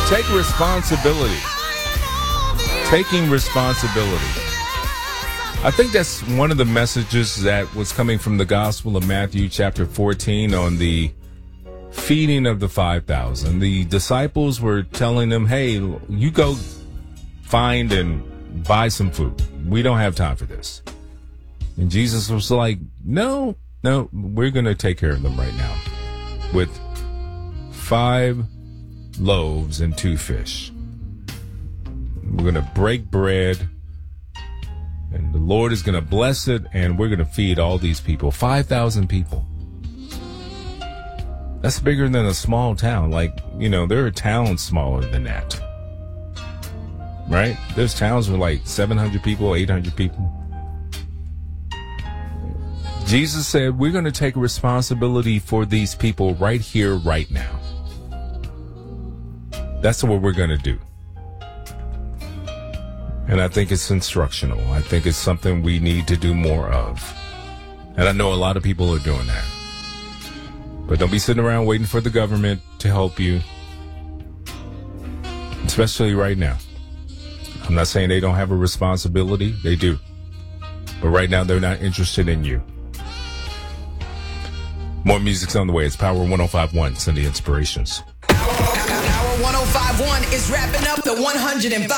Take responsibility. Taking responsibility. I think that's one of the messages that was coming from the Gospel of Matthew chapter 14 on the feeding of the 5,000. The disciples were telling them, hey, you go find and buy some food. We don't have time for this. And Jesus was like, no, we're going to take care of them right now with 5 loaves and 2 fish. We're going to break bread and the Lord is going to bless it and we're going to feed all these people, 5,000 people. That's bigger than a small town. Like, there are towns smaller than that. Right? There's towns with like 700 people, 800 people. Jesus said, we're going to take responsibility for these people right here, right now. That's what we're going to do. And I think it's instructional. I think it's something we need to do more of. And I know a lot of people are doing that. But don't be sitting around waiting for the government to help you. Especially right now. I'm not saying they don't have a responsibility. They do. But right now, they're not interested in you. More music's on the way. It's Power 105.1, Sunday Inspirations. Power 105.1 is wrapping up the 105